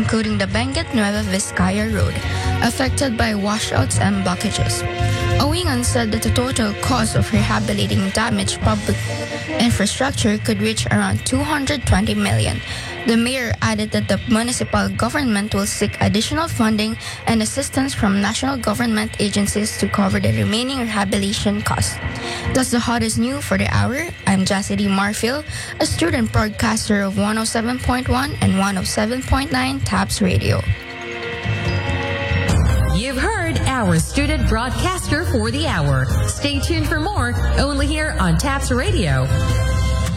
including the Benguet Nueva Vizcaya Road, affected by washouts and blockages. Owingan said that the total cost of rehabilitating damaged public infrastructure could reach around 220 million. The mayor added that the municipal government will seek additional funding and assistance from national government agencies to cover the remaining rehabilitation costs. That's the hottest news for the hour. I'm Jassidy Marfield, a student broadcaster of 107.1 and 107.9 TAPS Radio. You've heard our student broadcaster for the hour. Stay tuned for more, only here on TAPS Radio.